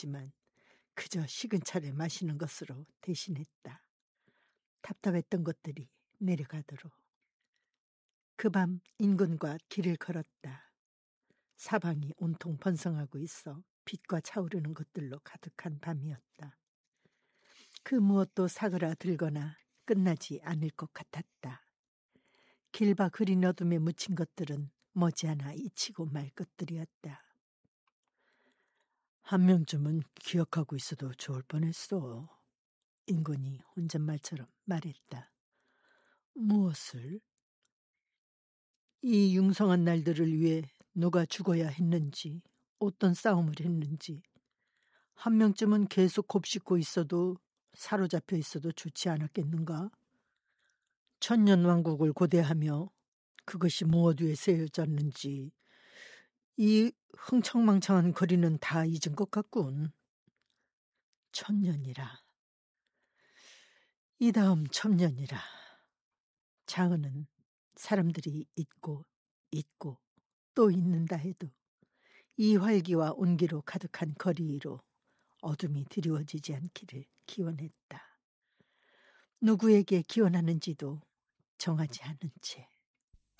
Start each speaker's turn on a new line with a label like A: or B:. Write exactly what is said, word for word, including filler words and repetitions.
A: 했지만 그저 식은 차를 마시는 것으로 대신했다. 답답했던 것들이 내려가도록. 그 밤 인근과 길을 걸었다. 사방이 온통 번성하고 있어 빛과 차오르는 것들로 가득한 밤이었다. 그 무엇도 사그라들거나 끝나지 않을 것 같았다. 길바 흐린 어둠에 묻힌 것들은 머지않아 잊히고 말 것들이었다. 한 명쯤은 기억하고 있어도 좋을 뻔했어. 인곤이 혼잣말처럼 말했다. 무엇을? 이 융성한 날들을 위해 누가 죽어야 했는지, 어떤 싸움을 했는지, 한 명쯤은 계속 곱씹고 있어도 사로잡혀 있어도 좋지 않았겠는가? 천년왕국을 고대하며 그것이 무엇 위에 세워졌는지 이 흥청망청한 거리는 다 잊은 것 같군. 천년이라. 이 다음 천년이라. 자은은 사람들이 잊고 잊고 또 잊는다 해도 이 활기와 온기로 가득한 거리 위로 어둠이 드리워지지 않기를 기원했다. 누구에게 기원하는지도 정하지 않은 채.